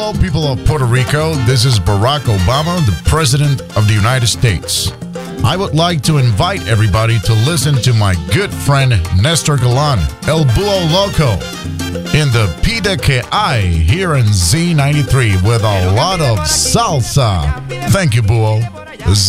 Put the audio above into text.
Hello, people of Puerto Rico. This is Barack Obama, the President of the United States. I would like to invite everybody to listen to my good friend Nestor Galan, El Búho Loco, in the Pide Que Hay here in Z93 with a lot of salsa. Thank you, Búho.